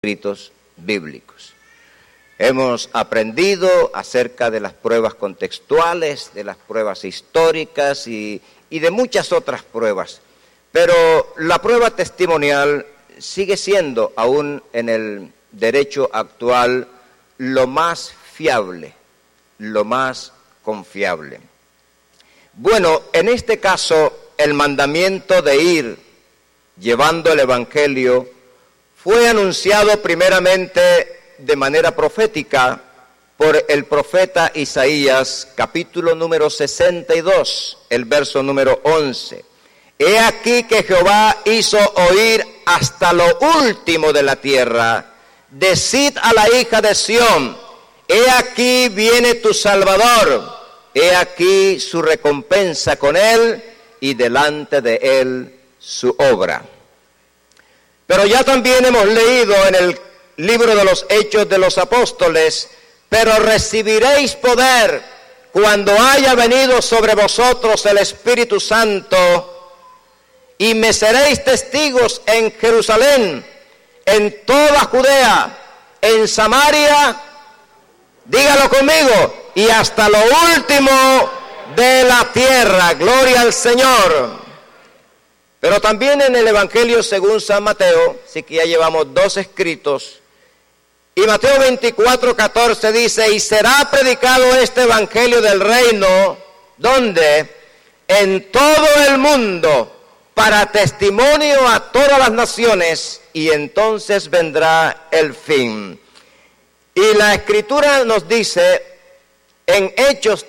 escritos bíblicos. Hemos aprendido acerca de las pruebas contextuales, de las pruebas históricas y de muchas otras pruebas. Pero la prueba testimonial sigue siendo, aún en el derecho actual, lo más fiable, lo más confiable. Bueno, en este caso, el mandamiento de ir llevando el Evangelio fue anunciado primeramente de manera profética por el profeta Isaías, capítulo número 62, el verso número 11. He aquí que Jehová hizo oír hasta lo último de la tierra. Decid a la hija de Sión, he aquí viene tu Salvador, he aquí su recompensa con él y delante de él su obra. Pero ya también hemos leído en el libro de los Hechos de los Apóstoles, pero recibiréis poder cuando haya venido sobre vosotros el Espíritu Santo, y me seréis testigos en Jerusalén, en toda Judea, en Samaria, dígalo conmigo, y hasta lo último de la tierra. Gloria al Señor. Pero también en el Evangelio según San Mateo, sí que ya llevamos 2 escritos, y Mateo 24:14 dice, y será predicado este Evangelio del reino, ¿dónde? En todo el mundo, para testimonio a todas las naciones, y entonces vendrá el fin. Y la Escritura nos dice en Hechos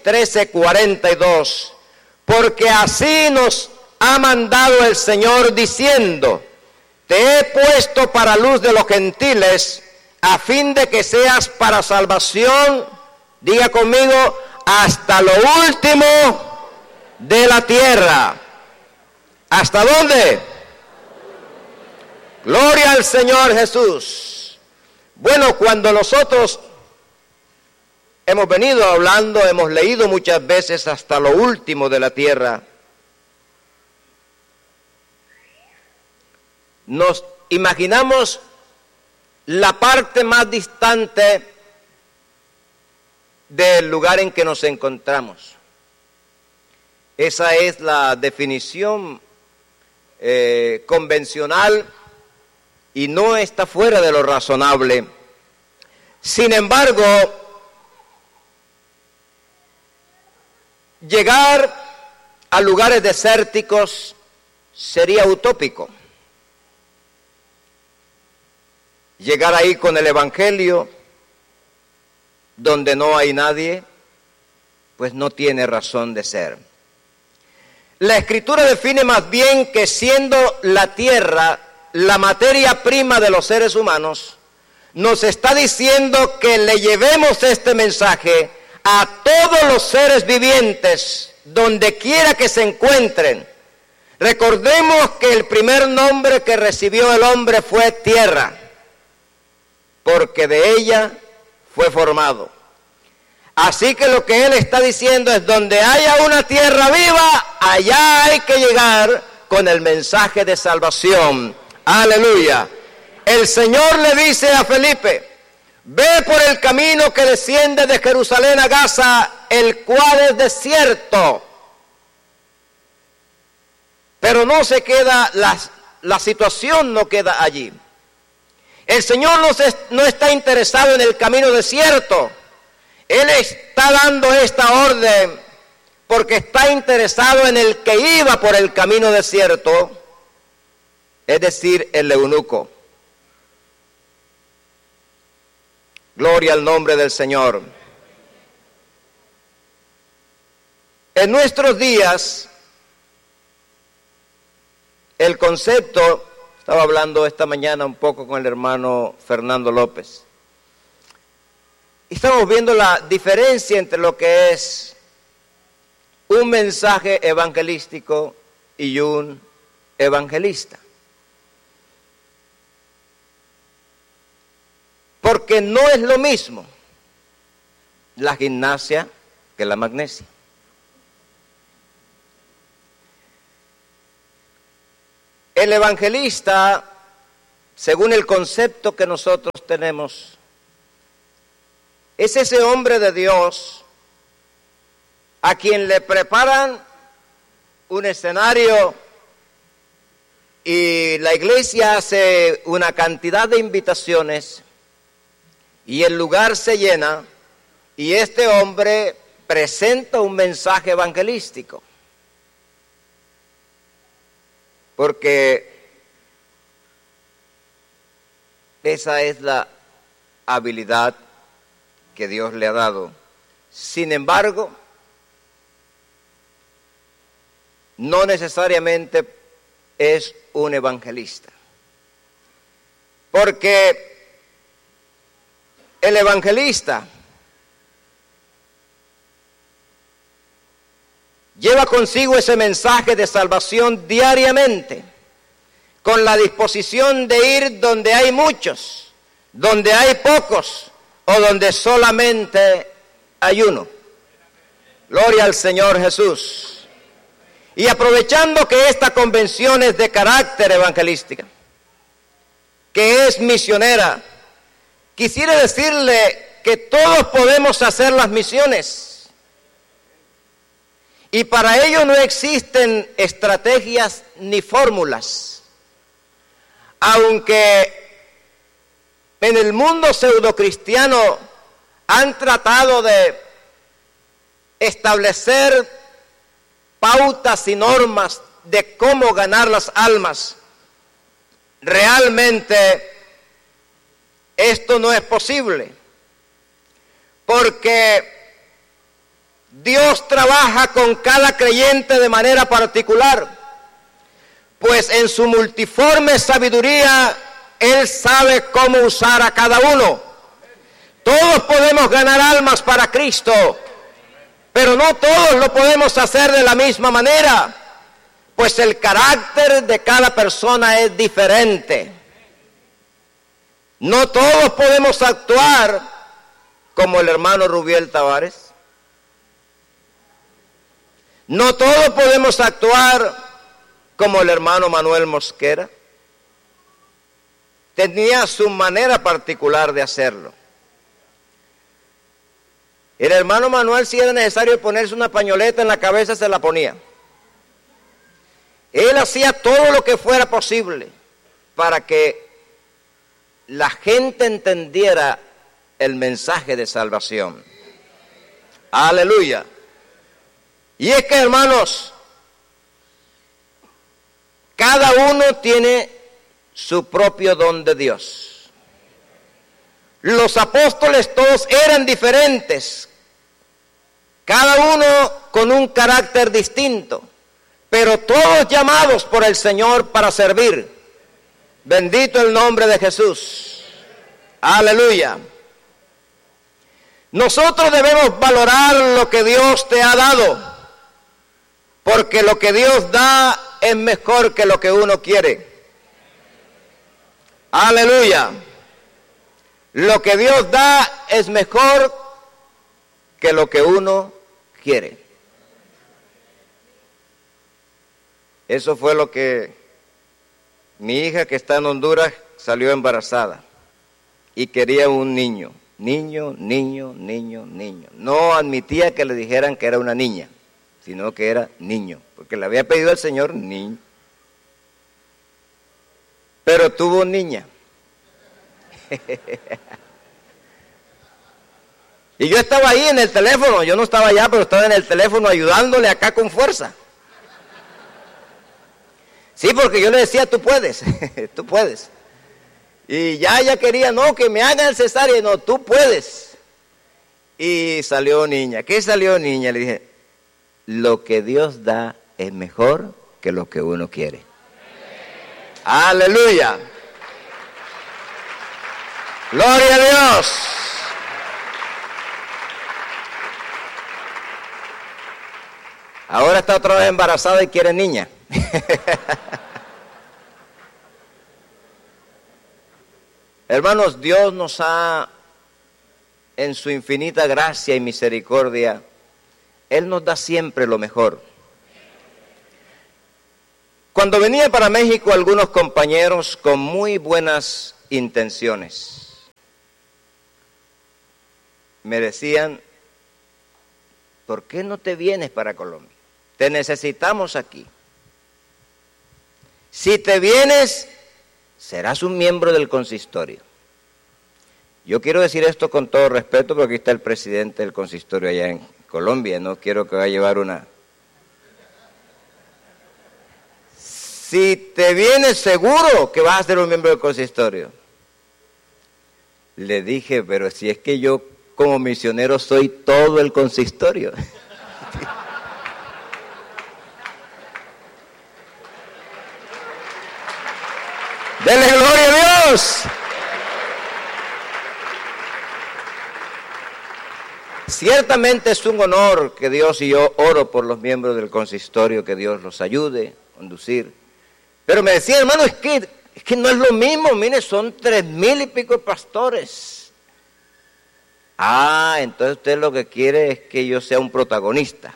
13:42, porque así nos ha mandado el Señor diciendo, te he puesto para luz de los gentiles, a fin de que seas para salvación, diga conmigo, hasta lo último de la tierra. ¿Hasta dónde? Gloria al Señor Jesús. Bueno, cuando nosotros hemos venido hablando, hemos leído muchas veces hasta lo último de la tierra, nos imaginamos la parte más distante del lugar en que nos encontramos. Esa es la definición convencional y no está fuera de lo razonable. Sin embargo, llegar a lugares desérticos sería utópico. Llegar ahí con el Evangelio, donde no hay nadie, pues no tiene razón de ser. La Escritura define más bien que siendo la tierra la materia prima de los seres humanos, nos está diciendo que le llevemos este mensaje a todos los seres vivientes, donde quiera que se encuentren. Recordemos que el primer nombre que recibió el hombre fue tierra, porque de ella fue formado. Así que lo que él está diciendo es, donde haya una tierra viva, allá hay que llegar con el mensaje de salvación. Aleluya. El Señor le dice a Felipe, ve por el camino que desciende de Jerusalén a Gaza, el cual es desierto. Pero no se queda, la situación no queda allí. El Señor no está interesado en el camino desierto. Él está dando esta orden porque está interesado en el que iba por el camino desierto, es decir, el eunuco. Gloria al nombre del Señor. En nuestros días, el concepto, estaba hablando esta mañana un poco con el hermano Fernando López, estamos viendo la diferencia entre lo que es un mensaje evangelístico y un evangelista. Porque no es lo mismo la gimnasia que la magnesia. El evangelista según el concepto que nosotros tenemos, es ese hombre de Dios a quien le preparan un escenario y la iglesia hace una cantidad de invitaciones y el lugar se llena y este hombre presenta un mensaje evangelístico. Porque esa es la habilidad que Dios le ha dado. Sin embargo, no necesariamente es un evangelista. Porque el evangelista lleva consigo ese mensaje de salvación diariamente, con la disposición de ir donde hay muchos, donde hay pocos o donde solamente hay uno. Gloria al Señor Jesús. Y aprovechando que esta convención es de carácter evangelística, que es misionera, quisiera decirle que todos podemos hacer las misiones. Y para ello no existen estrategias ni fórmulas. Aunque en el mundo pseudocristiano han tratado de establecer pautas y normas de cómo ganar las almas, realmente esto no es posible. Porque Dios trabaja con cada creyente de manera particular, pues en su multiforme sabiduría, Él sabe cómo usar a cada uno. Todos podemos ganar almas para Cristo, pero no todos lo podemos hacer de la misma manera, pues el carácter de cada persona es diferente. No todos podemos actuar como el hermano Rubiel Tavares. No todos podemos actuar como el hermano Manuel Mosquera. Tenía su manera particular de hacerlo. El hermano Manuel, si era necesario ponerse una pañoleta en la cabeza, se la ponía. Él hacía todo lo que fuera posible para que la gente entendiera el mensaje de salvación. Aleluya. Y es que, hermanos, cada uno tiene su propio don de Dios. Los apóstoles todos eran diferentes, cada uno con un carácter distinto, pero todos llamados por el Señor para servir. Bendito el nombre de Jesús. Aleluya. Nosotros debemos valorar lo que Dios te ha dado, porque lo que Dios da es mejor que lo que uno quiere. Aleluya. Lo que Dios da es mejor que lo que uno quiere. Eso fue lo que mi hija, que está en Honduras, salió embarazada y quería un niño. Niño. No admitía que le dijeran que era una niña, sino que era niño, porque le había pedido al Señor niño. Pero tuvo niña. Y yo estaba ahí en el teléfono, yo no estaba allá, pero estaba en el teléfono ayudándole acá con fuerza. Sí, porque yo le decía, tú puedes, tú puedes. Y ya ella quería, no, que me hagan cesárea, no, tú puedes. Y salió niña. ¿Qué salió niña? Le dije, lo que Dios da es mejor que lo que uno quiere. Aleluya. Gloria a Dios. Ahora está otra vez embarazada y quiere niña. Hermanos, Dios nos ha, en su infinita gracia y misericordia, Él nos da siempre lo mejor. Cuando venía para México, algunos compañeros con muy buenas intenciones me decían, ¿por qué no te vienes para Colombia? Te necesitamos aquí. Si te vienes, serás un miembro del consistorio. Yo quiero decir esto con todo respeto, porque aquí está el presidente del consistorio allá en Colombia, no quiero que vaya a llevar una... Si te vienes, seguro que vas a ser un miembro del consistorio. Le dije, pero si es que yo como misionero soy todo el consistorio. ¡Dele gloria a Dios! Ciertamente es un honor que Dios, y yo oro por los miembros del consistorio, que Dios los ayude a conducir. Pero me decía, hermano, es que no es lo mismo, mire, son 3,000 y pico pastores. Ah, entonces usted lo que quiere es que yo sea un protagonista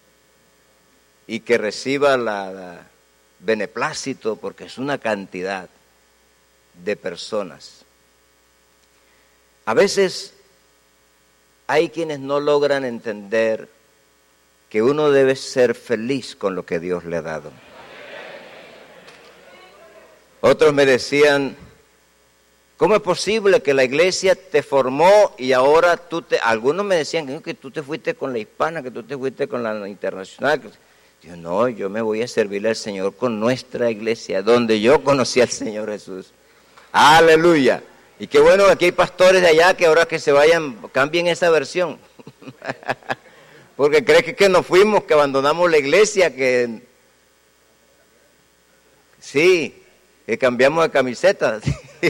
y que reciba la beneplácito, porque es una cantidad de personas. A veces hay quienes no logran entender que uno debe ser feliz con lo que Dios le ha dado. Otros me decían, ¿cómo es posible que la iglesia te formó y ahora algunos me decían que tú te fuiste con la hispana, que tú te fuiste con la internacional? Yo no, yo me voy a servirle al Señor con nuestra iglesia, donde yo conocí al Señor Jesús. Aleluya. Y qué bueno que aquí hay pastores de allá que ahora que se vayan, cambien esa versión. Porque creen que nos fuimos, que abandonamos la iglesia, que... Sí, que cambiamos de camiseta.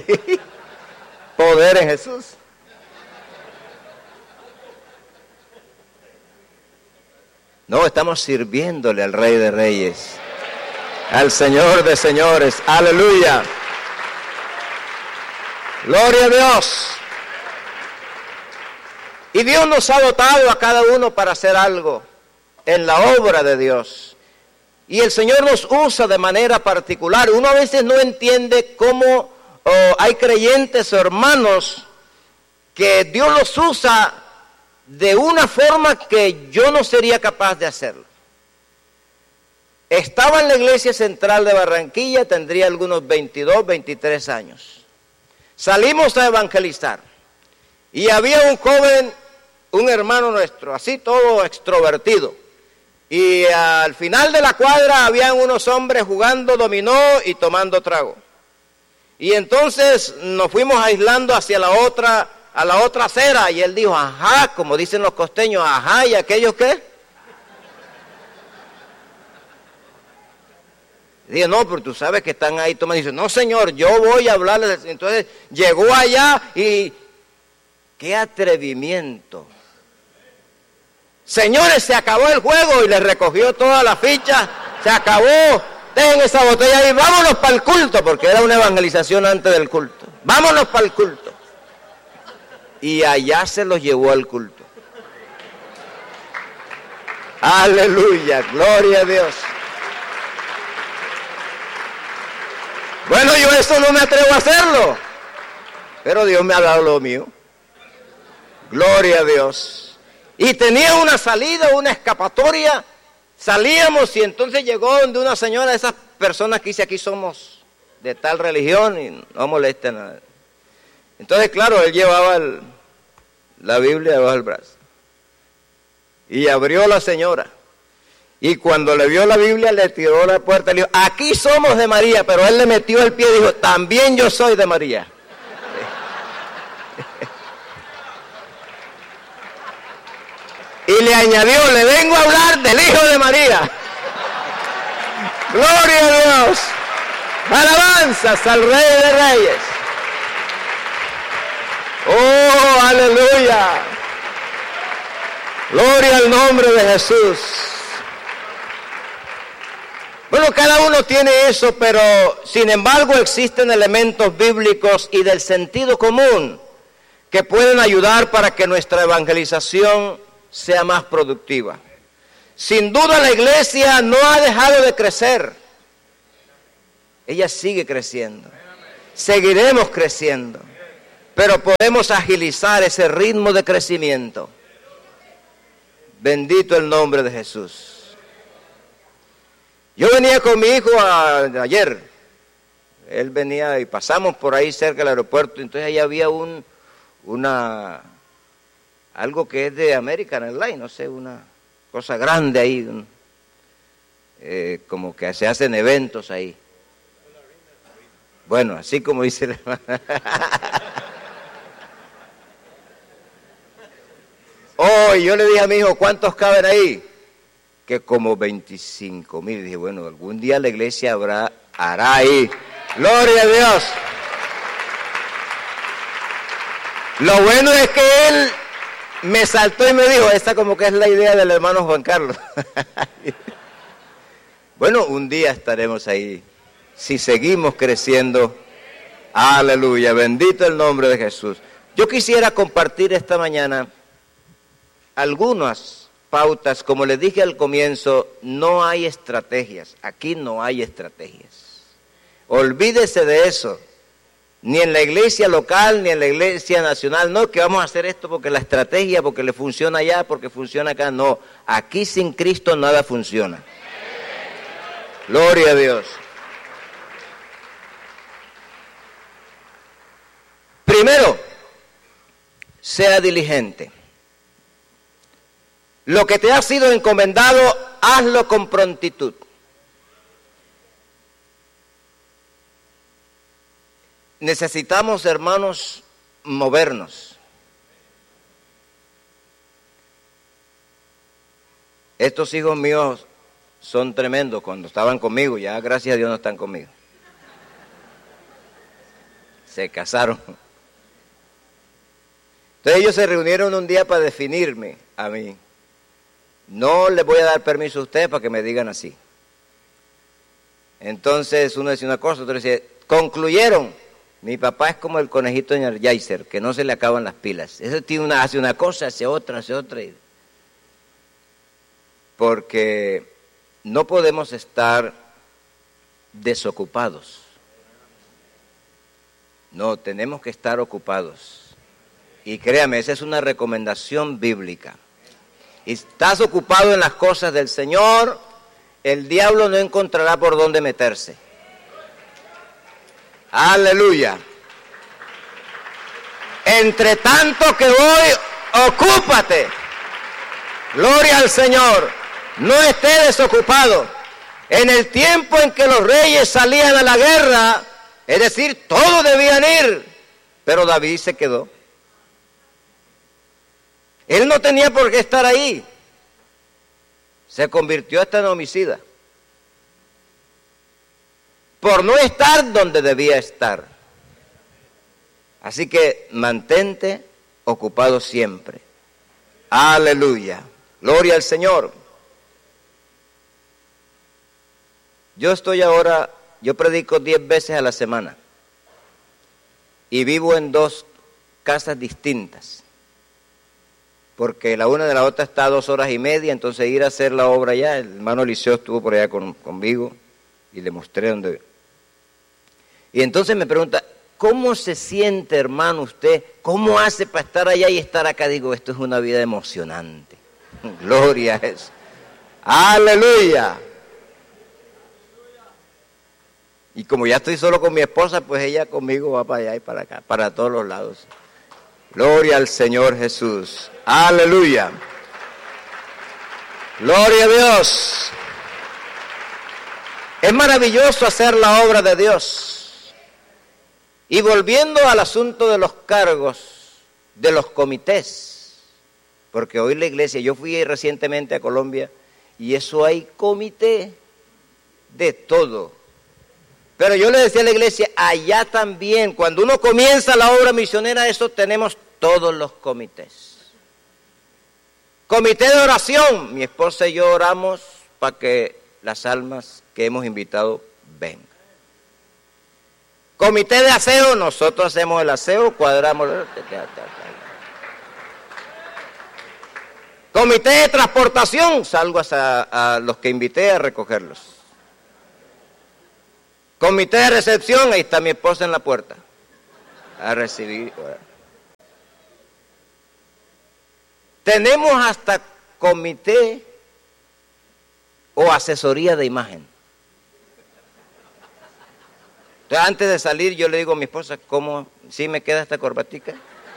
Poder en Jesús. No, estamos sirviéndole al Rey de Reyes, al Señor de Señores. Aleluya. Gloria a Dios. Y Dios nos ha dotado a cada uno para hacer algo en la obra de Dios. Y el Señor nos usa de manera particular. Uno a veces no entiende cómo hay creyentes o hermanos que Dios los usa de una forma que yo no sería capaz de hacerlo. Estaba en la iglesia central de Barranquilla, tendría algunos 22, 23 años. Salimos a evangelizar y había un joven, un hermano nuestro, así todo extrovertido. Y al final de la cuadra habían unos hombres jugando dominó y tomando trago. Y entonces nos fuimos aislando hacia a la otra acera, y él dijo, ajá, como dicen los costeños, ajá, ¿y aquellos qué? Dije, no, pero tú sabes que están ahí tomando. Dice, no señor, yo voy a hablarles. Entonces llegó allá y qué atrevimiento. Señores, se acabó el juego, y le recogió toda la ficha, se acabó, dejen esa botella ahí, vámonos para el culto, porque era una evangelización antes del culto. Vámonos para el culto. Y allá se los llevó al culto. Aleluya, gloria a Dios. Bueno, yo eso no me atrevo a hacerlo, pero Dios me ha dado lo mío. Gloria a Dios. Y tenía una salida, una escapatoria. Salíamos y entonces llegó donde una señora, de esas personas que dice aquí somos de tal religión y no molesta nada. Entonces, claro, él llevaba la Biblia debajo del brazo. Y abrió la señora. Y cuando le vio la Biblia, le tiró la puerta y le dijo, aquí somos de María, pero él le metió el pie y dijo, también yo soy de María. Y le añadió, le vengo a hablar del Hijo de María. Gloria a Dios. Alabanzas al Rey de Reyes. Oh, aleluya. Gloria al nombre de Jesús. Bueno, cada uno tiene eso, pero sin embargo existen elementos bíblicos y del sentido común que pueden ayudar para que nuestra evangelización sea más productiva. Sin duda la iglesia no ha dejado de crecer. ella sigue creciendo. Seguiremos creciendo, pero podemos agilizar ese ritmo de crecimiento. Bendito el nombre de Jesús. Yo venía con mi hijo ayer. Él venía y pasamos por ahí cerca del aeropuerto. Entonces ahí había algo que es de American Airlines, no sé, una cosa grande ahí. Como que se hacen eventos ahí. Bueno, así como dice la hermana. Oh, yo le dije a mi hijo, ¿cuántos caben ahí? Que como 25,000. Dije, bueno, algún día la iglesia hará ahí. ¡Gloria a Dios! Lo bueno es que él me saltó y me dijo, esta como que es la idea del hermano Juan Carlos. Bueno, un día estaremos ahí, si seguimos creciendo. Aleluya, bendito el nombre de Jesús. Yo quisiera compartir esta mañana algunas pautas. Como les dije al comienzo, no hay estrategias, aquí no hay estrategias. Olvídese de eso, ni en la iglesia local, ni en la iglesia nacional, no, que vamos a hacer esto porque la estrategia, porque le funciona allá, porque funciona acá, no. Aquí sin Cristo nada funciona. Gloria a Dios. Primero, sea diligente. Lo que te ha sido encomendado, hazlo con prontitud. Necesitamos, hermanos, movernos. Estos hijos míos son tremendos. Cuando estaban conmigo, ya gracias a Dios no están conmigo. Se casaron. Entonces ellos se reunieron un día para definirme a mí. No les voy a dar permiso a ustedes para que me digan así. Entonces uno decía una cosa, otro decía, concluyeron. Mi papá es como el conejito Energizer, que no se le acaban las pilas. Ese hace una cosa, hace otra. Porque no podemos estar desocupados. No, tenemos que estar ocupados. Y créame, esa es una recomendación bíblica. Y estás ocupado en las cosas del Señor, el diablo no encontrará por dónde meterse. Aleluya. Entre tanto que voy, ocúpate. Gloria al Señor. No esté desocupado. En el tiempo en que los reyes salían a la guerra, es decir, todos debían ir, pero David se quedó. Él no tenía por qué estar ahí. Se convirtió hasta en homicida. Por no estar donde debía estar. Así que mantente ocupado siempre. Aleluya. Gloria al Señor. Yo predico 10 veces a la semana. Y vivo en 2 casas distintas. Porque la una de la otra está a 2 horas y media, entonces ir a hacer la obra allá. El hermano Eliseo estuvo por allá conmigo y le mostré dónde. Y entonces me pregunta, ¿cómo se siente, hermano, usted? ¿Cómo hace para estar allá y estar acá? Digo, esto es una vida emocionante. Gloria a Jesús. Aleluya. Y como ya estoy solo con mi esposa, pues ella conmigo va para allá y para acá, para todos los lados. Gloria al Señor Jesús. Aleluya. Gloria a Dios. Es maravilloso hacer la obra de Dios. Y volviendo al asunto de los cargos, de los comités, porque hoy la iglesia, yo fui recientemente a Colombia, y eso hay comité de todo. Pero yo le decía a la iglesia, allá también, cuando uno comienza la obra misionera, eso tenemos todos los comités. Comité de oración, mi esposa y yo oramos para que las almas que hemos invitado vengan. Comité de aseo, nosotros hacemos el aseo, cuadramos. Comité de transportación, salgo a los que invité a recogerlos. Comité de recepción, ahí está mi esposa en la puerta. A recibir. Tenemos hasta comité o asesoría de imagen. Entonces, antes de salir, yo le digo a mi esposa, ¿cómo? ¿Sí me queda esta corbatica?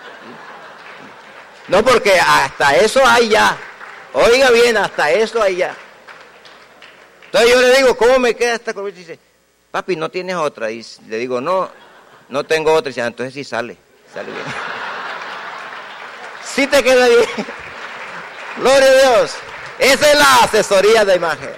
No, porque hasta eso hay ya. Oiga bien, hasta eso hay ya. Entonces yo le digo, ¿cómo me queda esta corbatica? Y dice, papi, ¿no tienes otra? Y le digo, no tengo otra. Y dice, entonces sí sale bien. Sí te queda bien. Gloria a Dios. Esa es la asesoría de imagen.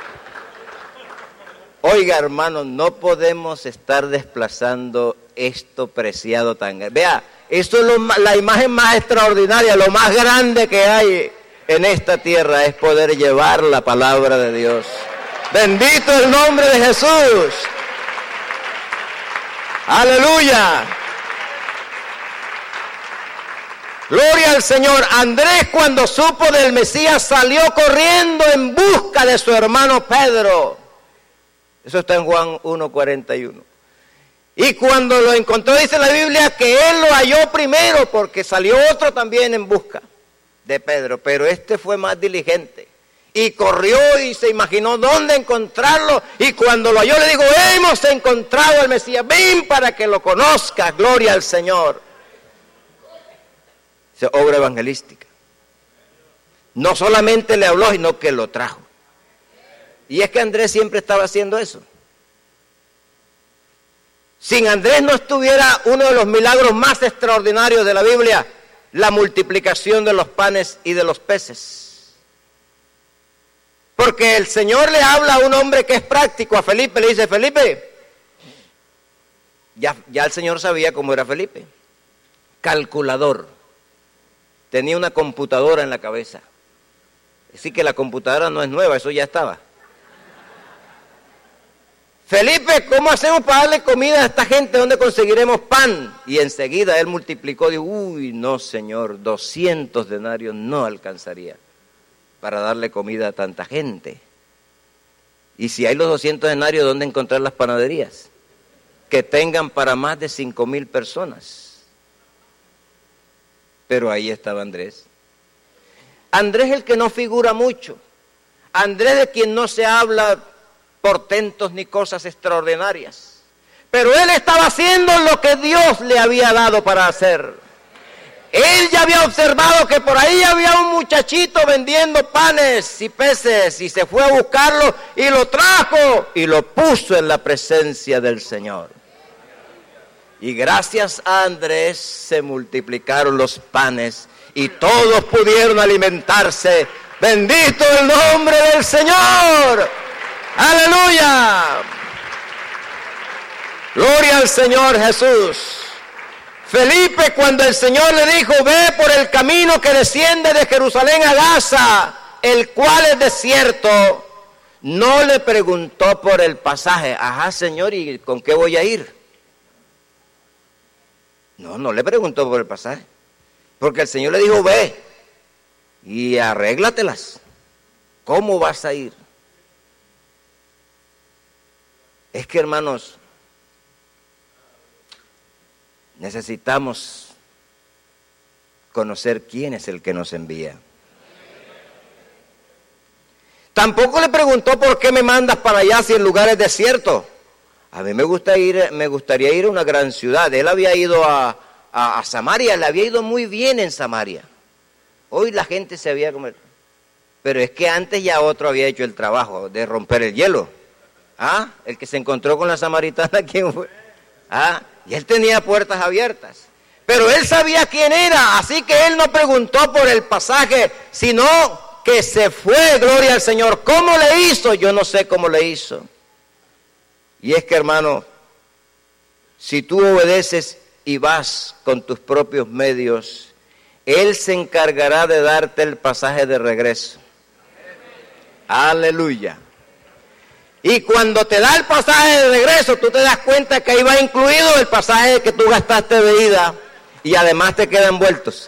Oiga, hermanos, no podemos estar desplazando esto preciado tan grande. Vea, esto es la imagen más extraordinaria, lo más grande que hay en esta tierra es poder llevar la palabra de Dios. Bendito el nombre de Jesús. Aleluya. Gloria al Señor. Andrés, cuando supo del Mesías, salió corriendo en busca de su hermano Pedro. Eso está en Juan 1:41. Y cuando lo encontró, dice la Biblia que él lo halló primero, porque salió otro también en busca de Pedro, pero este fue más diligente. Y corrió y se imaginó dónde encontrarlo, y cuando lo halló le dijo, hemos encontrado al Mesías, ven para que lo conozcas, gloria al Señor. Esa obra evangelística. No solamente le habló, sino que lo trajo. Y es que Andrés siempre estaba haciendo eso. Sin Andrés no estuviera uno de los milagros más extraordinarios de la Biblia, la multiplicación de los panes y de los peces. Porque el Señor le habla a un hombre que es práctico, a Felipe, le dice, Felipe, ya el Señor sabía cómo era Felipe, calculador, tenía una computadora en la cabeza. Así que la computadora no es nueva, eso ya estaba. Felipe, ¿cómo hacemos para darle comida a esta gente? ¿Dónde conseguiremos pan? Y enseguida él multiplicó, dijo, no Señor, 200 denarios no alcanzaría para darle comida a tanta gente. Y si hay los 200 denarios, ¿dónde encontrar las panaderías? Que tengan para más de 5,000 personas. Pero ahí estaba Andrés. Andrés el que no figura mucho. Andrés de quien no se habla portentos ni cosas extraordinarias. Pero él estaba haciendo lo que Dios le había dado para hacer. Él ya había observado que por ahí había un muchachito vendiendo panes y peces y se fue a buscarlo y lo trajo y lo puso en la presencia del Señor. Y gracias a Andrés se multiplicaron los panes y todos pudieron alimentarse. Bendito el nombre del Señor. ¡Aleluya! Gloria al Señor Jesús. Felipe, cuando el Señor le dijo, ve por el camino que desciende de Jerusalén a Gaza, el cual es desierto, no le preguntó por el pasaje. Ajá, Señor, ¿y con qué voy a ir? No le preguntó por el pasaje. Porque el Señor le dijo, ve y arréglatelas. ¿Cómo vas a ir? Es que, hermanos, necesitamos conocer quién es el que nos envía. Tampoco le preguntó por qué me mandas para allá si el lugar es desierto. A mí me gustaría ir a una gran ciudad. Él había ido a Samaria, le había ido muy bien en Samaria. Hoy la gente se había comido. Pero es que antes ya otro había hecho el trabajo de romper el hielo. El que se encontró con la samaritana, ¿quién fue? Y él tenía puertas abiertas. Pero él sabía quién era, así que él no preguntó por el pasaje, sino que se fue, gloria al Señor. ¿Cómo le hizo? Yo no sé cómo le hizo. Y es que, hermano, si tú obedeces y vas con tus propios medios, Él se encargará de darte el pasaje de regreso. Aleluya. Y cuando te da el pasaje de regreso, tú te das cuenta que ahí va incluido el pasaje que tú gastaste de ida y además te quedan vueltos.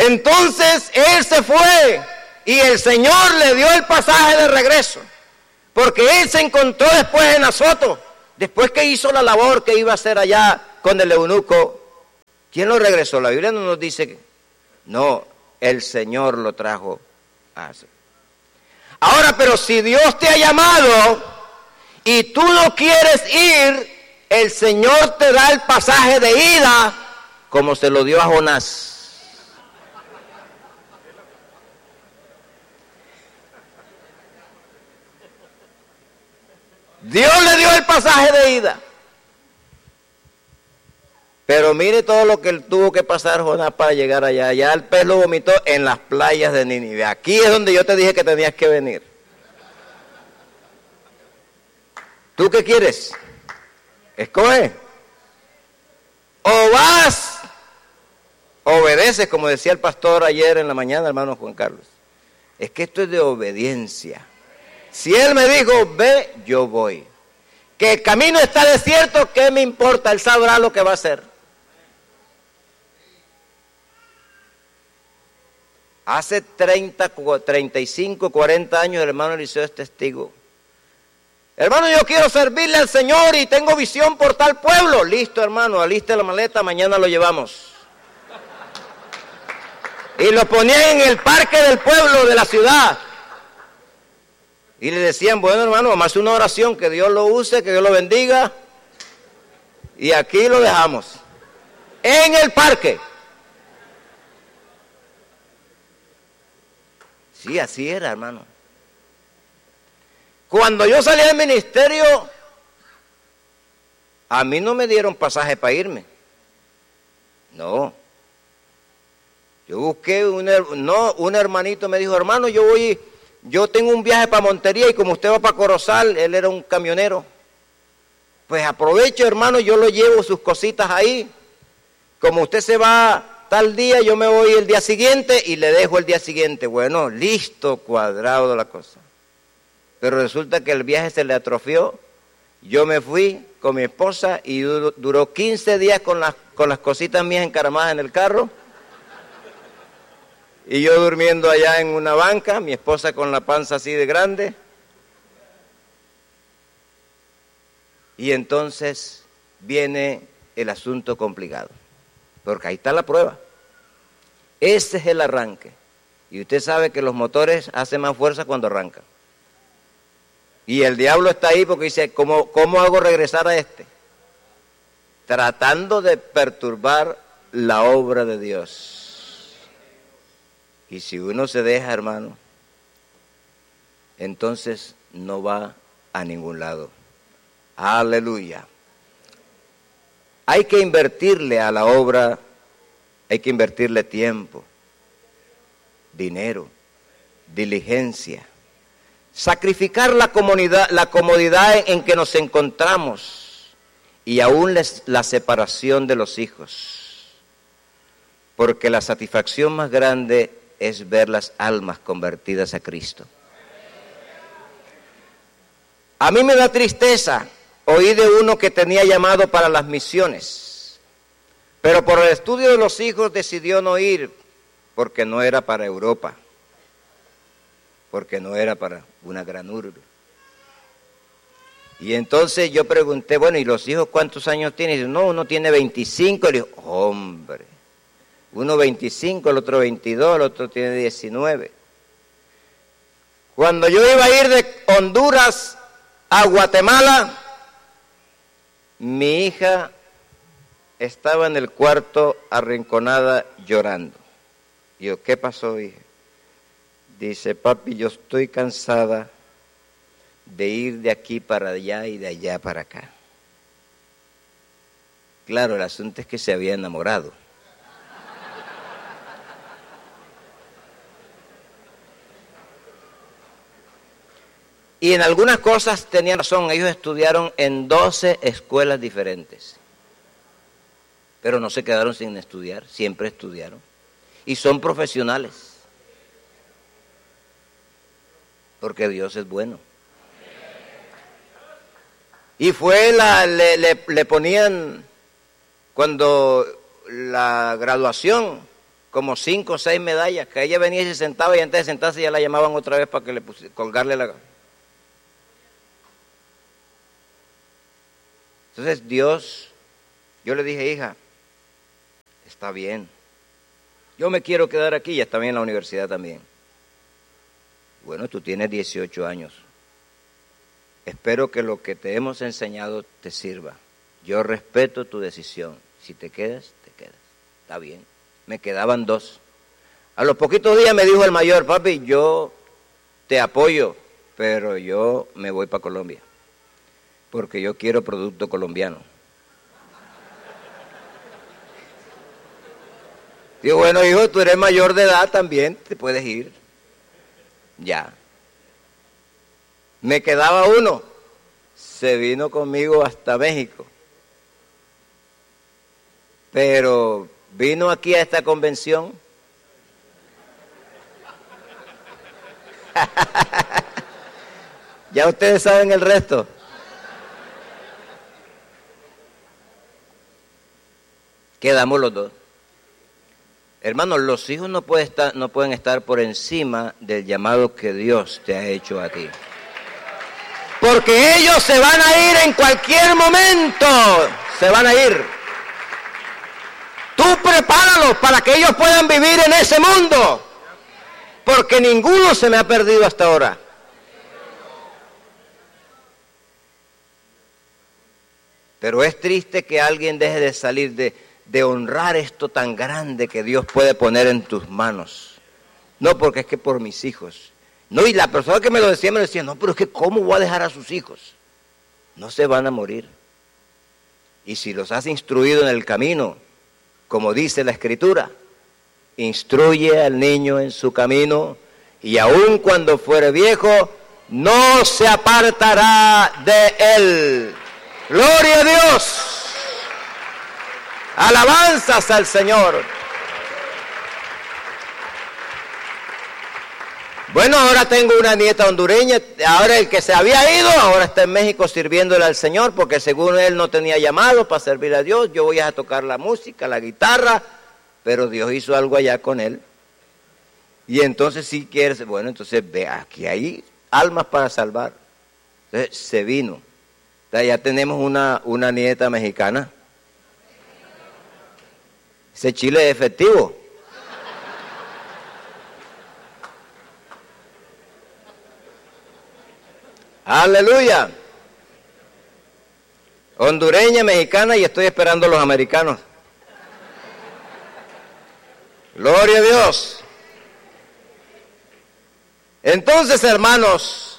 Entonces él se fue y el Señor le dio el pasaje de regreso. Porque él se encontró después en Azoto, después que hizo la labor que iba a hacer allá con el eunuco. ¿Quién lo regresó? La Biblia no nos dice que... No, el Señor lo trajo a Azoto. Ahora, pero si Dios te ha llamado y tú no quieres ir, el Señor te da el pasaje de ida, como se lo dio a Jonás. Dios le dio el pasaje de ida. Pero mire todo lo que él tuvo que pasar Jonás para llegar allá. Allá el pez lo vomitó en las playas de Nínive. Aquí es donde yo te dije que tenías que venir. ¿Tú qué quieres? Escoge. O vas, obedeces, como decía el pastor ayer en la mañana, hermano Juan Carlos. Es que esto es de obediencia. Si él me dijo, ve, yo voy. Que el camino está desierto, ¿qué me importa? Él sabrá lo que va a hacer. Hace 30, 35, 40 años el hermano Eliseo es testigo. Hermano, yo quiero servirle al Señor y tengo visión por tal pueblo. Listo, hermano, aliste la maleta, mañana lo llevamos. Y lo ponían en el parque del pueblo, de la ciudad. Y le decían, bueno, hermano, vamos a hacer una oración, que Dios lo use, que Dios lo bendiga. Y aquí lo dejamos. En el parque. Sí, así era, hermano. Cuando yo salí del ministerio, a mí no me dieron pasaje para irme. No. Yo busqué, un hermanito me dijo, hermano, yo tengo un viaje para Montería y como usted va para Corozal, él era un camionero. Pues aprovecho, hermano, yo lo llevo sus cositas ahí. Como usted se va tal día, yo me voy el día siguiente y le dejo el día siguiente. Bueno, listo, cuadrado la cosa. Pero resulta que el viaje se le atrofió. Yo me fui con mi esposa y duró 15 días con las cositas mías encaramadas en el carro. Y yo durmiendo allá en una banca, mi esposa con la panza así de grande. Y entonces viene el asunto complicado. Porque ahí está la prueba. Ese es el arranque. Y usted sabe que los motores hacen más fuerza cuando arrancan. Y el diablo está ahí porque dice, ¿cómo hago regresar a este? Tratando de perturbar la obra de Dios. Y si uno se deja, hermano, entonces no va a ningún lado. Aleluya. Hay que invertirle a la obra, hay que invertirle tiempo, dinero, diligencia. Sacrificar la comodidad en que nos encontramos y aún la separación de los hijos. Porque la satisfacción más grande es ver las almas convertidas a Cristo. A mí me da tristeza oír de uno que tenía llamado para las misiones, pero por el estudio de los hijos decidió no ir porque no era para Europa, porque no era para una gran urbe. Y entonces yo pregunté, bueno, ¿y los hijos cuántos años tienen? Y dice, no, uno tiene 25. Y le digo, hombre, uno 25, el otro 22, el otro tiene 19. Cuando yo iba a ir de Honduras a Guatemala, mi hija estaba en el cuarto arrinconada llorando. Y yo, ¿qué pasó, hija? Dice, papi, yo estoy cansada de ir de aquí para allá y de allá para acá. Claro, el asunto es que se había enamorado. Y en algunas cosas tenían razón, ellos estudiaron en 12 escuelas diferentes. Pero no se quedaron sin estudiar, siempre estudiaron. Y son profesionales. Porque Dios es bueno. Y le ponían, cuando la graduación, como 5 o 6 medallas, que ella venía y se sentaba y antes de sentarse ya la llamaban otra vez para que colgarle la... Entonces Dios, yo le dije, hija, está bien, yo me quiero quedar aquí, ya está bien en la universidad también. Bueno, tú tienes 18 años. Espero que lo que te hemos enseñado te sirva. Yo respeto tu decisión. Si te quedas, te quedas. Está bien. Me quedaban 2. A los poquitos días me dijo el mayor, papi, yo te apoyo, pero yo me voy para Colombia, porque yo quiero producto colombiano. Digo, bueno, hijo, tú eres mayor de edad también, te puedes ir. Ya. Me quedaba 1. Se vino conmigo hasta México. Pero vino aquí a esta convención. Ya ustedes saben el resto. Quedamos los 2. Hermanos, los hijos no pueden estar por encima del llamado que Dios te ha hecho a ti. Porque ellos se van a ir en cualquier momento. Se van a ir. Tú prepáralos para que ellos puedan vivir en ese mundo. Porque ninguno se me ha perdido hasta ahora. Pero es triste que alguien deje de salir de honrar esto tan grande que Dios puede poner en tus manos. No, porque es que por mis hijos. No, y la persona que me lo decía, no, pero es que ¿cómo voy a dejar a sus hijos? No se van a morir. Y si los has instruido en el camino, como dice la Escritura, instruye al niño en su camino, y aun cuando fuere viejo, no se apartará de él. ¡Gloria a Dios! ¡Alabanzas al Señor! Bueno, ahora tengo una nieta hondureña, ahora el que se había ido, ahora está en México sirviéndole al Señor, porque según él no tenía llamado para servir a Dios, yo voy a tocar la música, la guitarra, pero Dios hizo algo allá con él. Y entonces si quieres, bueno, entonces ve, aquí hay almas para salvar. Entonces se vino. Entonces, ya tenemos una nieta mexicana. Ese chile es efectivo. Aleluya. Hondureña, mexicana, y estoy esperando a los americanos. Gloria a Dios. Entonces, hermanos,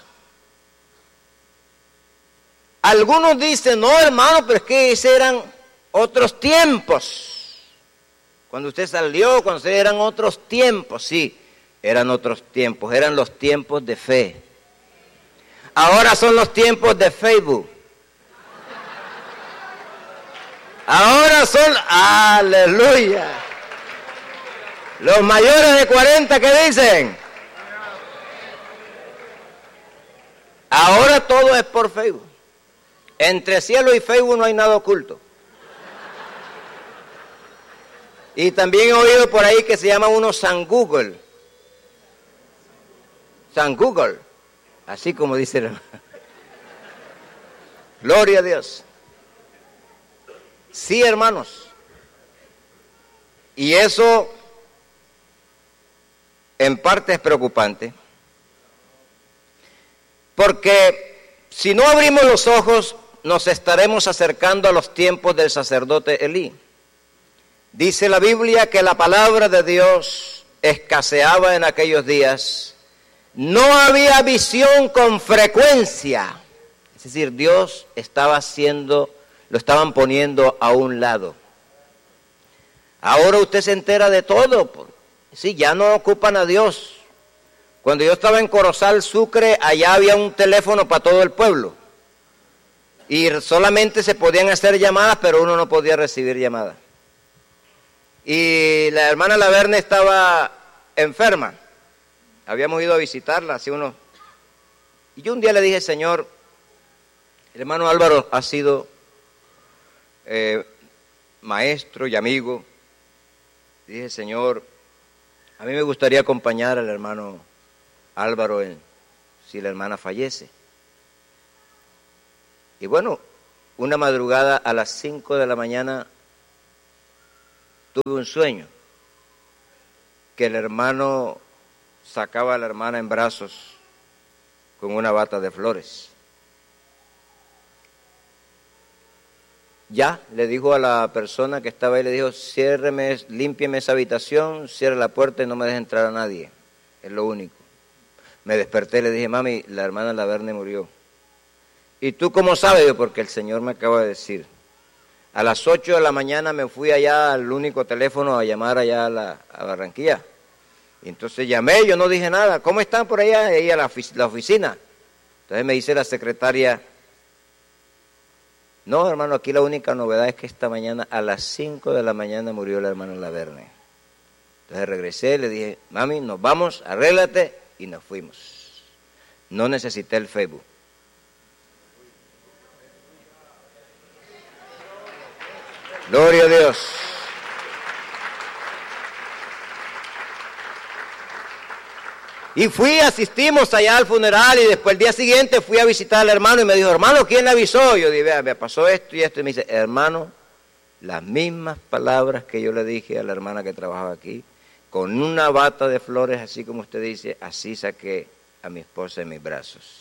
algunos dicen, no, hermano, pero es que esos eran otros tiempos. Cuando usted salió, cuando usted eran otros tiempos, sí, eran otros tiempos, eran los tiempos de fe. Ahora son los tiempos de Facebook. Ahora son, aleluya. Los mayores de 40, ¿qué dicen? Ahora todo es por Facebook. Entre cielo y Facebook no hay nada oculto. Y también he oído por ahí que se llama uno San Google. San Google. Así como dice el hermano. Gloria a Dios. Sí, hermanos. Y eso en parte es preocupante. Porque si no abrimos los ojos, nos estaremos acercando a los tiempos del sacerdote Elí. Dice la Biblia que la palabra de Dios escaseaba en aquellos días. No había visión con frecuencia. Es decir, Dios lo estaban poniendo a un lado. Ahora usted se entera de todo. Sí, ya no ocupan a Dios. Cuando yo estaba en Corozal, Sucre, allá había un teléfono para todo el pueblo. Y solamente se podían hacer llamadas, pero uno no podía recibir llamadas. Y la hermana Laverne estaba enferma. Habíamos ido a visitarla hace unos... Y yo un día le dije, Señor, el hermano Álvaro ha sido maestro y amigo. Dije, Señor, a mí me gustaría acompañar al hermano Álvaro si la hermana fallece. Y bueno, una madrugada a las 5 de la mañana tuve un sueño, que el hermano sacaba a la hermana en brazos con una bata de flores. Ya, le dijo a la persona que estaba ahí, le dijo, ciérreme, límpieme esa habitación, cierre la puerta y no me deje entrar a nadie. Es lo único. Me desperté y le dije, mami, la hermana Laverne murió. ¿Y tú cómo sabes? Yo, porque el Señor me acaba de decir. A las 8 de la mañana me fui allá al único teléfono a llamar allá a Barranquilla. Y entonces llamé, yo no dije nada. ¿Cómo están por allá? Ahí a la oficina. Entonces me dice la secretaria, no, hermano, aquí la única novedad es que esta mañana a las 5 de la mañana murió la hermana Laverne. Entonces regresé, le dije, mami, nos vamos, arréglate, y nos fuimos. No necesité el Facebook. Gloria a Dios. Y asistimos allá al funeral y después el día siguiente fui a visitar al hermano y me dijo, hermano, ¿quién le avisó? Yo dije, vea, me pasó esto y esto. Y me dice, hermano, las mismas palabras que yo le dije a la hermana que trabajaba aquí, con una bata de flores, así como usted dice, así saqué a mi esposa en mis brazos.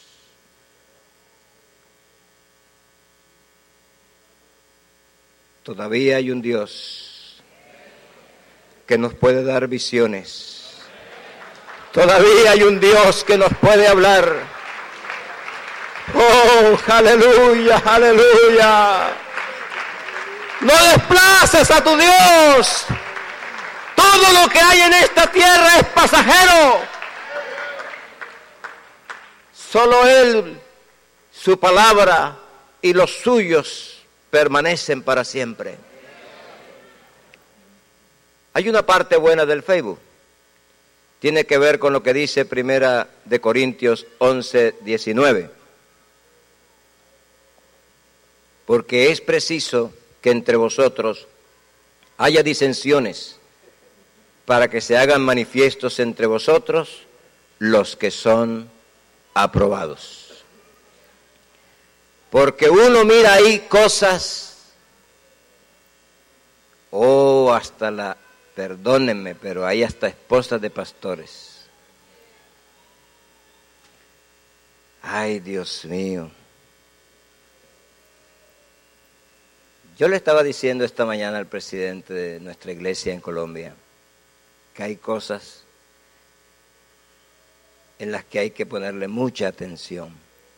Todavía hay un Dios que nos puede dar visiones. Todavía hay un Dios que nos puede hablar. ¡Oh, aleluya, aleluya! No desplaces a tu Dios. Todo lo que hay en esta tierra es pasajero. Solo Él, su palabra y los suyos permanecen para siempre. Hay una parte buena del Facebook. Tiene que ver con lo que dice Primera de Corintios 11:19. Porque es preciso que entre vosotros haya disensiones para que se hagan manifiestos entre vosotros los que son aprobados. Porque uno mira ahí cosas, hasta perdónenme, pero hay hasta esposas de pastores. Ay, Dios mío. Yo le estaba diciendo esta mañana al presidente de nuestra iglesia en Colombia que hay cosas en las que hay que ponerle mucha atención.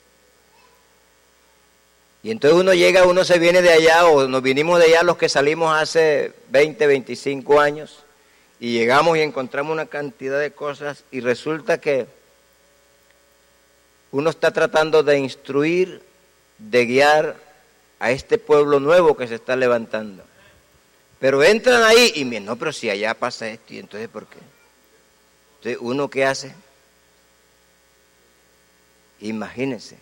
Y entonces uno se viene de allá, o nos vinimos de allá los que salimos hace 20, 25 años, y llegamos y encontramos una cantidad de cosas, y resulta que uno está tratando de instruir, de guiar a este pueblo nuevo que se está levantando. Pero entran ahí y miren, no, pero si allá pasa esto, y entonces ¿por qué? Entonces, ¿uno qué hace? Imagínense.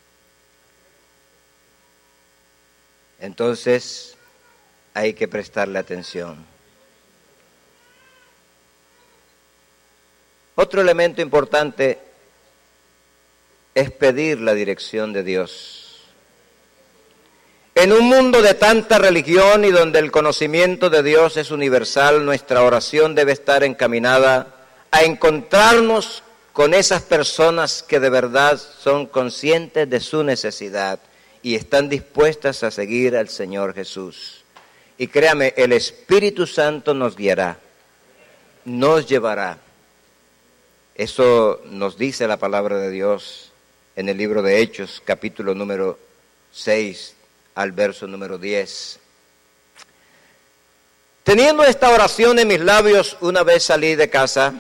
Entonces, hay que prestarle atención. Otro elemento importante es pedir la dirección de Dios. En un mundo de tanta religión y donde el conocimiento de Dios es universal, nuestra oración debe estar encaminada a encontrarnos con esas personas que de verdad son conscientes de su necesidad y están dispuestas a seguir al Señor Jesús. Y créame, el Espíritu Santo nos guiará, nos llevará. Eso nos dice la palabra de Dios en el libro de Hechos, capítulo número 6, al verso número 10. Teniendo esta oración en mis labios, una vez salí de casa,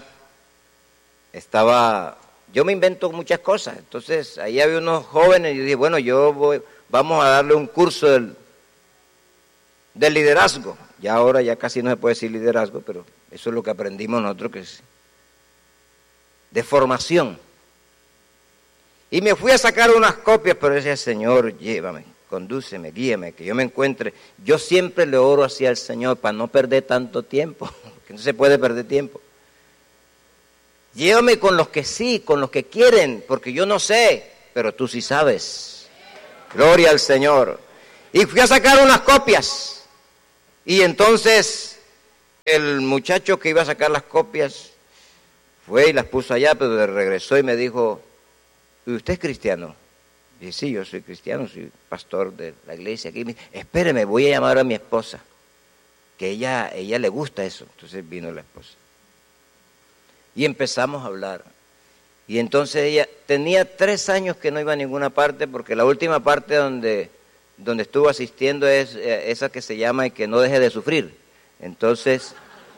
yo me invento muchas cosas, entonces ahí había unos jóvenes y yo dije, bueno, vamos a darle un curso del liderazgo. Ya ahora ya casi no se puede decir liderazgo, pero eso es lo que aprendimos nosotros, que es de formación. Y me fui a sacar unas copias, pero decía, Señor, llévame, condúceme, guíame, que yo me encuentre. Yo siempre le oro así al Señor para no perder tanto tiempo, porque no se puede perder tiempo. Llévame con los que sí, con los que quieren, porque yo no sé, pero tú sí sabes. Gloria al Señor. Y fui a sacar unas copias. Y entonces el muchacho que iba a sacar las copias fue y las puso allá, pero regresó y me dijo, ¿y usted es cristiano? Y dije, sí, yo soy cristiano, soy pastor de la iglesia aquí. Me dice, espéreme, voy a llamar a mi esposa, que ella le gusta eso. Entonces vino la esposa. Y empezamos a hablar. Y entonces ella tenía 3 años que no iba a ninguna parte, porque la última parte donde estuvo asistiendo es esa que se llama y que no deje de sufrir. Entonces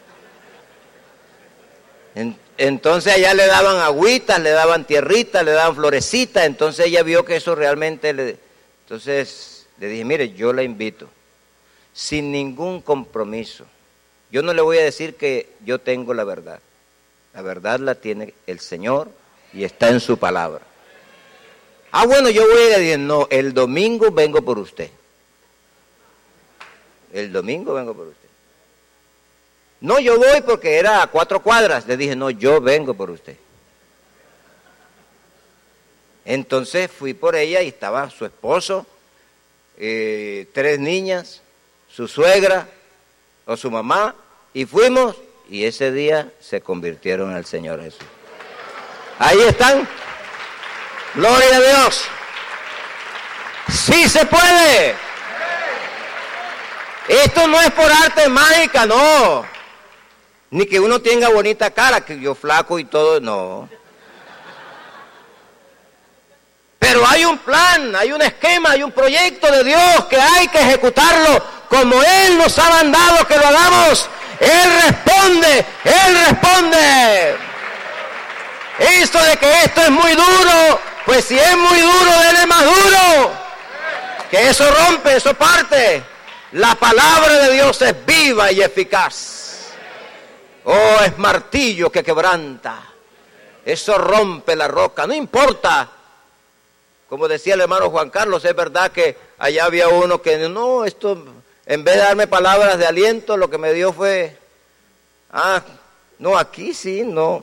allá le daban agüitas, le daban tierritas, le daban florecitas. Entonces ella vio que eso realmente Entonces le dije, mire, yo la invito, sin ningún compromiso. Yo no le voy a decir que yo tengo la verdad. La verdad la tiene el Señor y está en su palabra. Ah, bueno, yo voy a decir, no, el domingo vengo por usted. El domingo vengo por usted. No, yo voy porque era a 4 cuadras. Le dije, no, yo vengo por usted. Entonces fui por ella y estaba su esposo, 3 niñas, su suegra o su mamá, y fuimos, y ese día se convirtieron al Señor Jesús. Ahí están. Gloria a Dios. Sí se puede. Esto no es por arte mágica, no. Ni que uno tenga bonita cara, que yo flaco y todo, no. Pero hay un plan, hay un esquema, hay un proyecto de Dios que hay que ejecutarlo como Él nos ha mandado que lo hagamos. Él responde, Él responde. Esto de que esto es muy duro, pues si es muy duro, déle más duro. Que eso rompe, eso parte. La palabra de Dios es viva y eficaz. Oh, es martillo que quebranta. Eso rompe la roca, no importa. Como decía el hermano Juan Carlos, es verdad que allá había uno que no, esto, en vez de darme palabras de aliento, lo que me dio fue, no, aquí sí, no.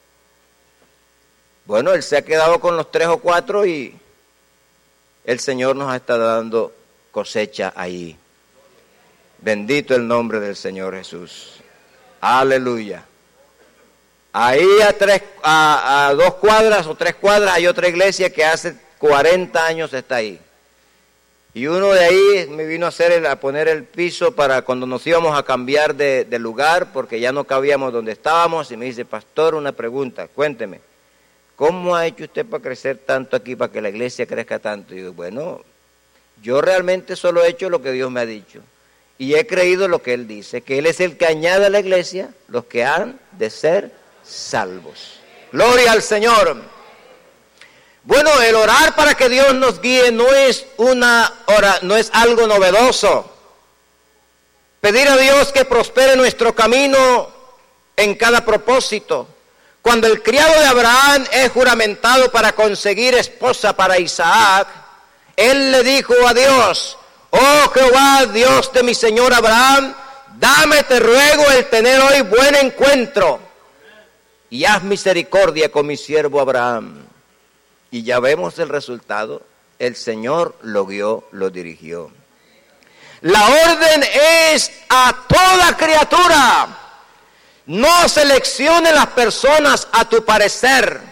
Bueno, él se ha quedado con los 3 o 4 y el Señor nos está dando cosecha ahí. Bendito el nombre del Señor Jesús. Aleluya. Ahí a 2 cuadras o 3 cuadras hay otra iglesia que hace 40 años está ahí. Y uno de ahí me vino a poner el piso para cuando nos íbamos a cambiar de lugar, porque ya no cabíamos donde estábamos, y me dice, pastor, una pregunta, cuénteme, ¿cómo ha hecho usted para crecer tanto aquí, para que la iglesia crezca tanto? Y digo, bueno, yo realmente solo he hecho lo que Dios me ha dicho. Y he creído lo que Él dice, que Él es el que añade a la iglesia los que han de ser salvos. Gloria al Señor. Bueno, el orar para que Dios nos guíe no es algo novedoso. Pedir a Dios que prospere nuestro camino en cada propósito. Cuando el criado de Abraham es juramentado para conseguir esposa para Isaac, él le dijo a Dios, oh Jehová, Dios de mi señor Abraham, dame, te ruego, el tener hoy buen encuentro y haz misericordia con mi siervo Abraham. Y ya vemos el resultado, el Señor lo guió, lo dirigió. La orden es a toda criatura. No seleccione las personas a tu parecer.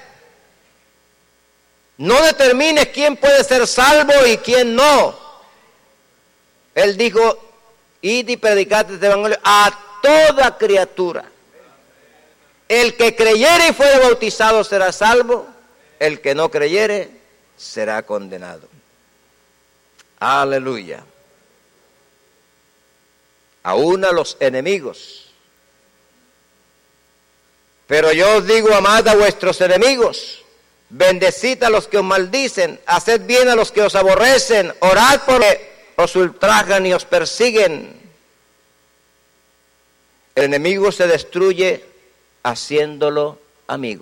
No determines quién puede ser salvo y quién no. Él dijo, id y predicad este evangelio a toda criatura. El que creyere y fuere bautizado será salvo, el que no creyere será condenado. Aleluya. Aún a los enemigos. Pero yo os digo, amad a vuestros enemigos, bendecid a los que os maldicen, haced bien a los que os aborrecen, orad por los que os ultrajan y os persiguen. El enemigo se destruye haciéndolo amigo.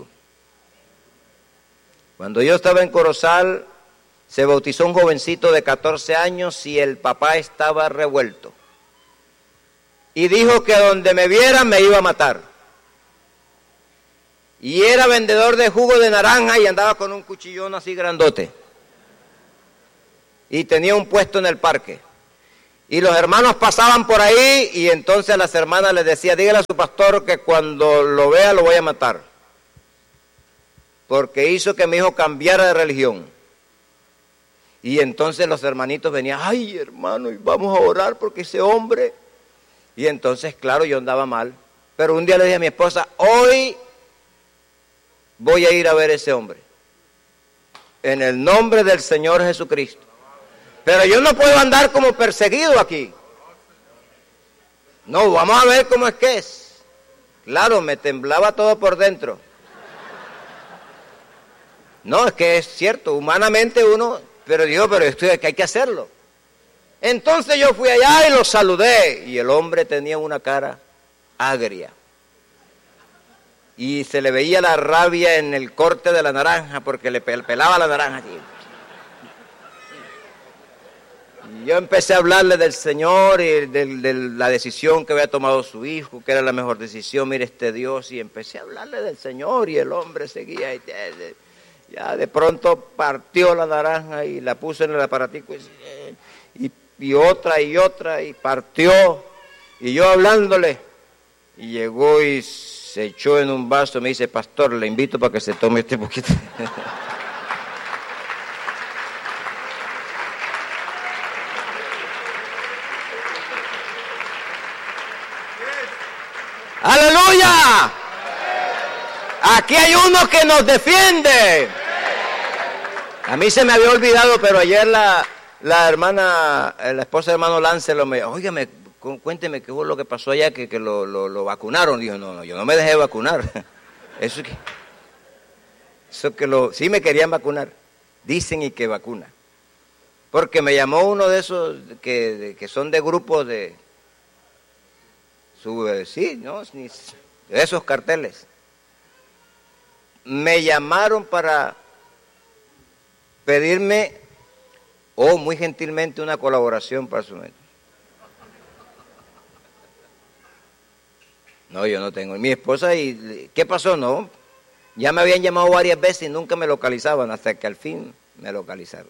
Cuando yo estaba en Corozal, se bautizó un jovencito de 14 años y el papá estaba revuelto. Y dijo que donde me viera me iba a matar. Y era vendedor de jugo de naranja y andaba con un cuchillón así grandote. Y tenía un puesto en el parque. Y los hermanos pasaban por ahí y entonces a las hermanas les decía, dígale a su pastor que cuando lo vea lo voy a matar. Porque hizo que mi hijo cambiara de religión. Y entonces los hermanitos venían, ay hermano, y vamos a orar porque ese hombre... Y entonces, claro, yo andaba mal. Pero un día le dije a mi esposa, hoy voy a ir a ver a ese hombre. En el nombre del Señor Jesucristo. Pero yo no puedo andar como perseguido aquí. No, vamos a ver cómo es que es. Claro, me temblaba todo por dentro. No, es que es cierto, humanamente uno, pero digo, pero esto es que hay que hacerlo. Entonces yo fui allá y lo saludé, y el hombre tenía una cara agria. Y se le veía la rabia en el corte de la naranja, porque le pelaba la naranja aquí. Y yo empecé a hablarle del Señor y de la decisión que había tomado su hijo, que era la mejor decisión, mire este Dios, y empecé a hablarle del Señor, y el hombre seguía, y ya de pronto partió la naranja y la puso en el aparatico, y otra, y partió, y yo hablándole, y llegó y se echó en un vaso, me dice, pastor, le invito para que se tome este poquito. ¡Aleluya! Aquí hay uno que nos defiende. A mí se me había olvidado, pero ayer la hermana, la esposa de hermano Láncelo me dijo, óigame, cuénteme qué fue lo que pasó allá, que lo vacunaron. Dijo, no, yo no me dejé vacunar. Eso que sí me querían vacunar. Dicen y que vacuna. Porque me llamó uno de esos que son de grupos de... sí, ¿no? De esos carteles. Me llamaron para pedirme, muy gentilmente, una colaboración para su método. No, yo no tengo. Mi esposa, ¿y qué pasó? No, ya me habían llamado varias veces y nunca me localizaban, hasta que al fin me localizaron.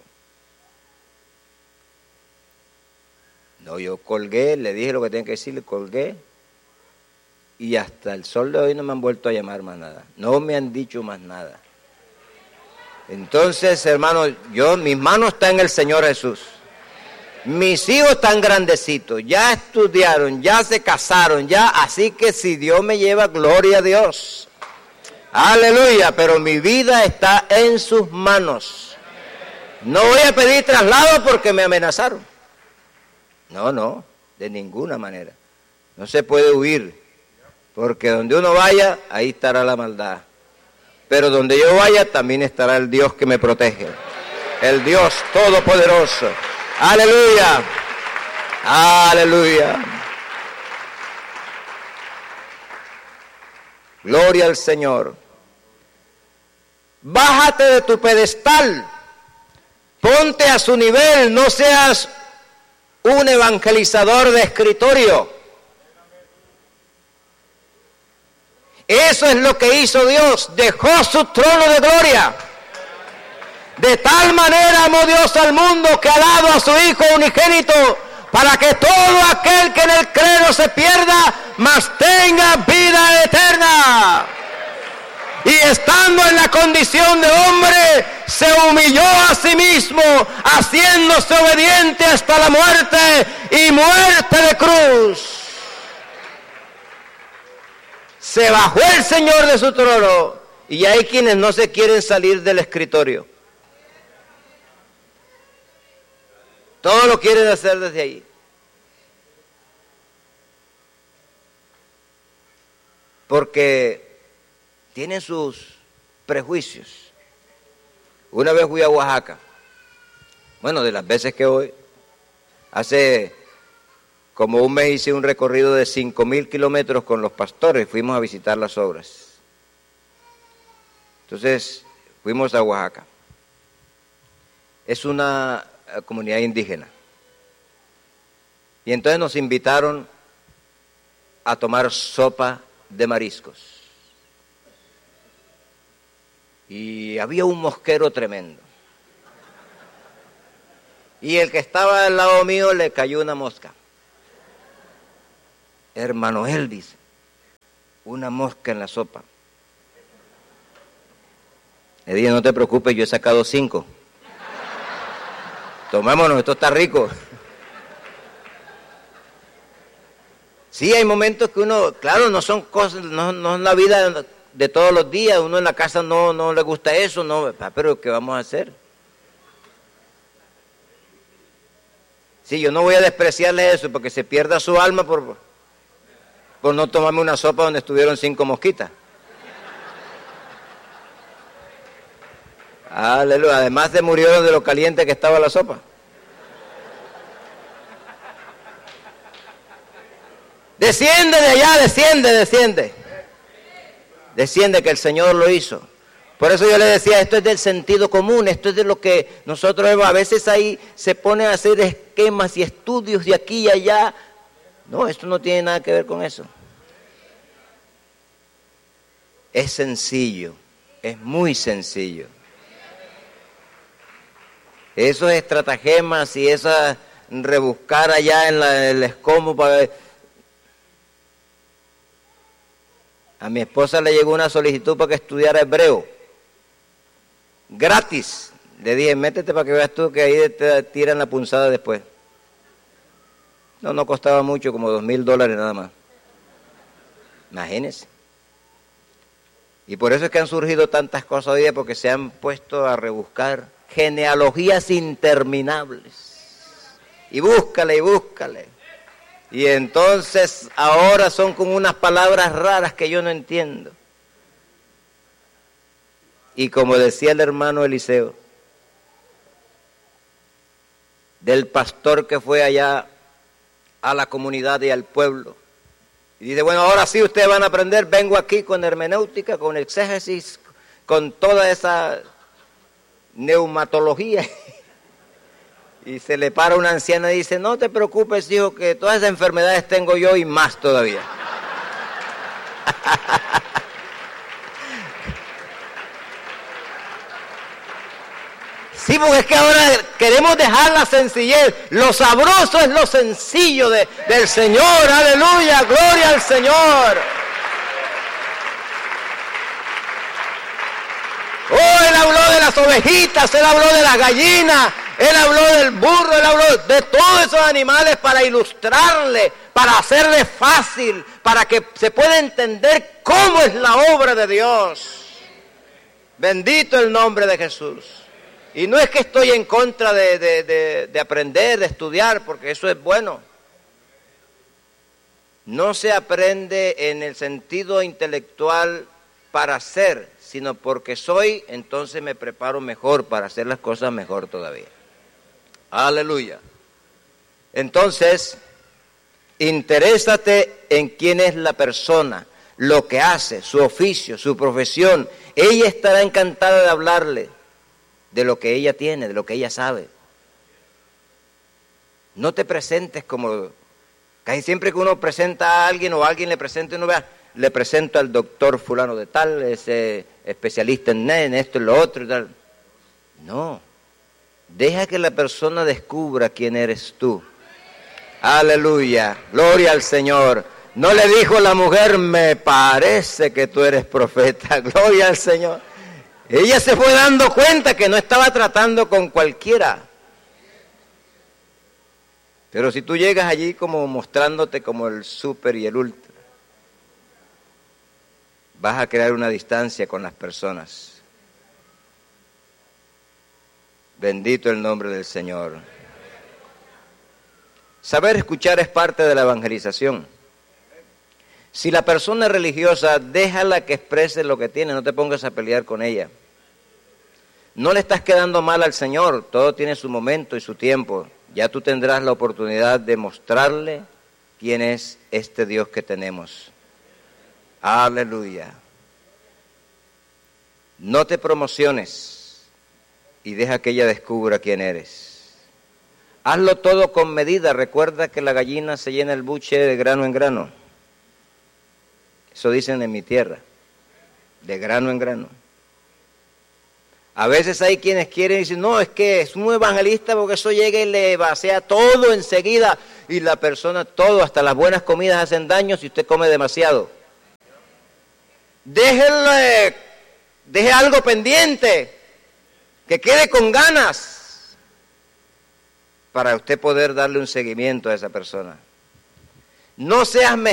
No, yo colgué, le dije lo que tenía que decirle, colgué. Y hasta el sol de hoy no me han vuelto a llamar más nada. No me han dicho más nada. Entonces, hermano, mis manos están en el Señor Jesús. Mis hijos están grandecitos, ya estudiaron, ya se casaron, así que si Dios me lleva, gloria a Dios. Aleluya, pero mi vida está en sus manos. No voy a pedir traslado porque me amenazaron. No, de ninguna manera. No se puede huir. Porque donde uno vaya, ahí estará la maldad. Pero donde yo vaya, también estará el Dios que me protege. El Dios Todopoderoso. Aleluya. Aleluya. Gloria al Señor. Bájate de tu pedestal. Ponte a su nivel. No seas un evangelizador de escritorio. Eso es lo que hizo Dios, dejó su trono de gloria. De tal manera amó Dios al mundo que ha dado a su Hijo unigénito, para que todo aquel que en él cree no se pierda, mas tenga vida eterna. Y estando en la condición de hombre, se humilló a sí mismo, haciéndose obediente hasta la muerte y muerte de cruz. Se bajó el Señor de su trono y hay quienes no se quieren salir del escritorio. Todo lo quieren hacer desde ahí. Porque tienen sus prejuicios. Una vez fui a Oaxaca. Bueno, de las veces que voy, hace como un mes hice un recorrido de 5,000 kilómetros con los pastores, fuimos a visitar las obras. Entonces, fuimos a Oaxaca. Es una comunidad indígena. Y entonces nos invitaron a tomar sopa de mariscos. Y había un mosquero tremendo. Y el que estaba al lado mío le cayó una mosca. Hermano Elvis, una mosca en la sopa. Le dije, no te preocupes, yo he sacado 5. Tomémonos, esto está rico. Sí, hay momentos que uno, claro, no son cosas, no es la vida de todos los días, uno en la casa no le gusta eso, no, pero ¿qué vamos a hacer? Sí, yo no voy a despreciarle eso porque se pierda su alma por no tomarme una sopa donde estuvieron 5 mosquitas. Aleluya, además se murieron de lo caliente que estaba la sopa. Desciende de allá, desciende. Desciende, que el Señor lo hizo. Por eso yo le decía, esto es del sentido común, esto es de lo que nosotros a veces ahí se pone a hacer esquemas y estudios de aquí y allá. No, esto no tiene nada que ver con eso. Es sencillo, es muy sencillo. Esos estratagemas y esas rebuscar allá en el escomo para... A mi esposa le llegó una solicitud para que estudiara hebreo. Gratis. Le dije, métete para que veas tú que ahí te tiran la punzada después. No costaba mucho, como $2,000 nada más. Imagínense. Y por eso es que han surgido tantas cosas hoy día, porque se han puesto a rebuscar genealogías interminables. Y búscale. Y entonces ahora son como unas palabras raras que yo no entiendo. Y como decía el hermano Eliseo, del pastor que fue allá a la comunidad y al pueblo, y dice, bueno, ahora sí ustedes van a aprender, vengo aquí con hermenéutica, con exégesis, con toda esa neumatología. Y se le para una anciana y dice, no te preocupes, hijo, que todas esas enfermedades tengo yo y más todavía. Sí, porque es que ahora queremos dejar la sencillez. Lo sabroso es lo sencillo del Señor. Aleluya, gloria al Señor. Oh, Él habló de las ovejitas, Él habló de las gallinas, Él habló del burro, Él habló de todos esos animales para ilustrarle, para hacerle fácil, para que se pueda entender cómo es la obra de Dios. Bendito el nombre de Jesús. Y no es que estoy en contra de aprender, de estudiar, porque eso es bueno. No se aprende en el sentido intelectual para ser, sino porque soy, entonces me preparo mejor para hacer las cosas mejor todavía. Aleluya. Entonces, interésate en quién es la persona, lo que hace, su oficio, su profesión. Ella estará encantada de hablarle de lo que ella tiene, de lo que ella sabe. No te presentes como... Casi siempre que uno presenta a alguien o alguien le presenta, uno vea, le presento al doctor fulano de tal, ese especialista en esto y lo otro y tal. No, deja que la persona descubra quién eres tú. Aleluya, gloria al Señor. No le dijo la mujer, me parece que tú eres profeta, gloria al Señor. Ella se fue dando cuenta que no estaba tratando con cualquiera. Pero si tú llegas allí como mostrándote como el súper y el ultra, vas a crear una distancia con las personas. Bendito el nombre del Señor. Saber escuchar es parte de la evangelización. Si la persona es religiosa, déjala que exprese lo que tiene, no te pongas a pelear con ella. No le estás quedando mal al Señor, todo tiene su momento y su tiempo. Ya tú tendrás la oportunidad de mostrarle quién es este Dios que tenemos. Aleluya. No te promociones y deja que ella descubra quién eres. Hazlo todo con medida. Recuerda que la gallina se llena el buche de grano en grano. Eso dicen en mi tierra, de grano en grano. A veces hay quienes quieren decir, no, es que es un evangelista porque eso llega y le vacía todo enseguida. Y la persona, todo, hasta las buenas comidas hacen daño si usted come demasiado. Deje algo pendiente, que quede con ganas, para usted poder darle un seguimiento a esa persona. No seas